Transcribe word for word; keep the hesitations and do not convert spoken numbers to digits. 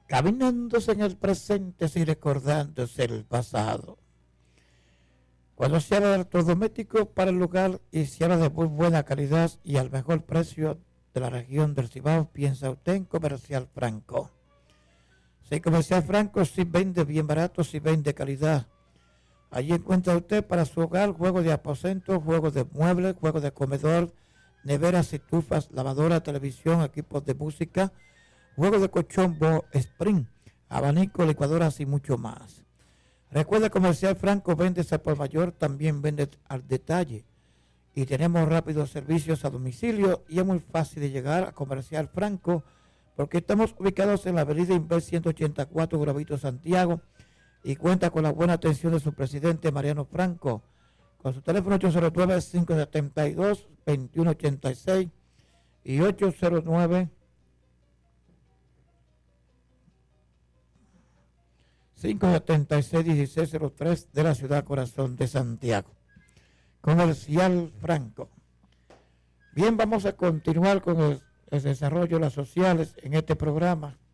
caminándose en el presente y recordándose el pasado. Cuando se habla de electrodomésticos para el lugar y se habla de muy buena calidad y al mejor precio de la región del Cibao, piensa usted en Comercial Franco. Sí, Comercial Franco sí vende bien barato, sí vende calidad. Allí encuentra usted para su hogar juegos de aposento, juegos de muebles, juegos de comedor, neveras, estufas, lavadoras, televisión, equipos de música, juegos de colchón, bo, spring, abanico, licuadoras y mucho más. Recuerda, Comercial Franco vende por mayor, también vende al detalle. Y tenemos rápidos servicios a domicilio y es muy fácil de llegar a Comercial Franco porque estamos ubicados en la avenida Inver ciento ochenta y cuatro, Gravito, Santiago, y cuenta con la buena atención de su presidente Mariano Franco, con su teléfono ocho cero nueve, cinco siete dos, dos uno ocho seis y ocho cero nueve, cinco siete seis, uno seis cero tres de la ciudad corazón de Santiago. Comercial Franco. Bien, vamos a continuar con el, el desarrollo de las sociales en este programa.